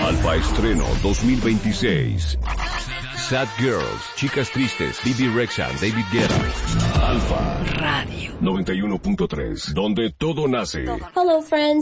Alfa Estreno 2026. Sad Girls, Chicas Tristes, Bibi Rexha, David Guetta. Alfa Radio 91.3, donde todo nace. Hello friends.